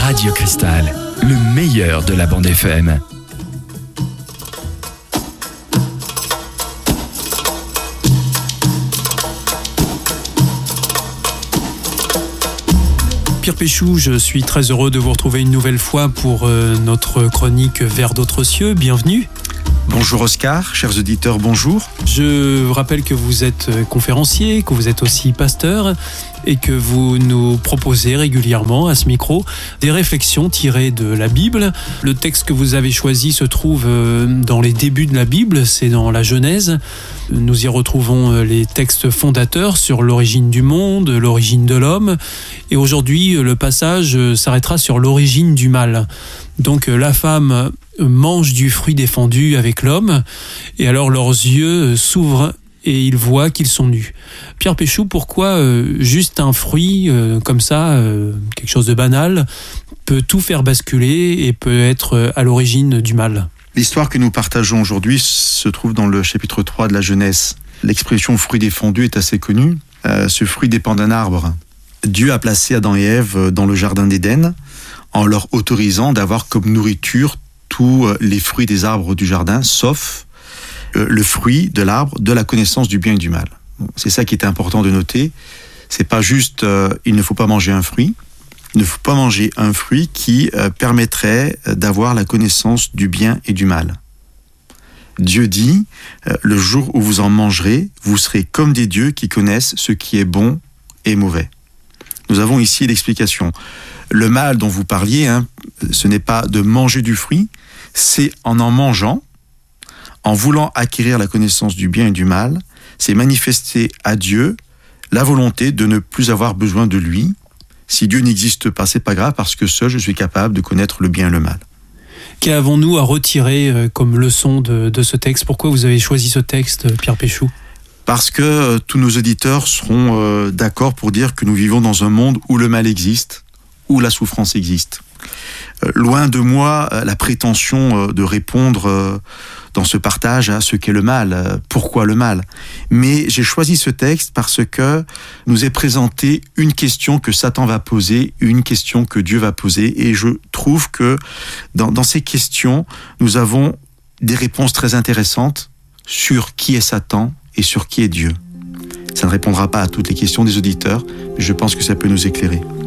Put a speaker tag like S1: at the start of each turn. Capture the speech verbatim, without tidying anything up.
S1: Radio Cristal, le meilleur de la bande F M.
S2: Pierre Péchou, je suis très heureux de vous retrouver une nouvelle fois pour euh, notre chronique Vers d'autres cieux. Bienvenue.
S3: Bonjour Oscar, chers auditeurs, bonjour.
S2: Je vous rappelle que vous êtes conférencier, que vous êtes aussi pasteur et que vous nous proposez régulièrement à ce micro des réflexions tirées de la Bible. Le texte que vous avez choisi se trouve dans les débuts de la Bible, c'est dans la Genèse. Nous y retrouvons les textes fondateurs sur l'origine du monde, l'origine de l'homme. Et aujourd'hui, le passage s'arrêtera sur l'origine du mal. Donc la femme mange du fruit défendu avec l'homme, et alors leurs yeux s'ouvrent et ils voient qu'ils sont nus. Pierre Péchou, pourquoi euh, juste un fruit euh, comme ça, euh, quelque chose de banal, peut tout faire basculer et peut être à l'origine du mal ?
S3: L'histoire que nous partageons aujourd'hui se trouve dans le chapitre trois de la Genèse. L'expression fruit défendu est assez connue. Euh, ce fruit dépend d'un arbre. Dieu a placé Adam et Ève dans le jardin d'Éden en leur autorisant d'avoir comme nourriture tous les fruits des arbres du jardin, sauf le fruit de l'arbre de la connaissance du bien et du mal. C'est ça qui est important de noter. C'est pas juste euh, il ne faut pas manger un fruit. Il ne faut pas manger un fruit qui euh, permettrait d'avoir la connaissance du bien et du mal. Dieu dit euh, le jour où vous en mangerez, vous serez comme des dieux qui connaissent ce qui est bon et mauvais. Nous avons ici l'explication. Le mal dont vous parliez, hein, ce n'est pas de manger du fruit, c'est en en mangeant, en voulant acquérir la connaissance du bien et du mal, c'est manifester à Dieu la volonté de ne plus avoir besoin de lui. Si Dieu n'existe pas, c'est pas grave, parce que seul je suis capable de connaître le bien et le mal.
S2: Qu'avons-nous à retirer comme leçon de, de ce texte ? Pourquoi vous avez choisi ce texte, Pierre Péchou ?
S3: Parce que euh, tous nos auditeurs seront euh, d'accord pour dire que nous vivons dans un monde où le mal existe, où la souffrance existe. Euh, loin de moi euh, la prétention euh, de répondre euh, dans ce partage à ce qu'est le mal, euh, pourquoi le mal. Mais j'ai choisi ce texte parce que nous est présenté une question que Satan va poser, une question que Dieu va poser, et je trouve que dans, dans ces questions, nous avons des réponses très intéressantes sur qui est Satan et sur qui est Dieu. Ça ne répondra pas à toutes les questions des auditeurs, mais je pense que ça peut nous éclairer.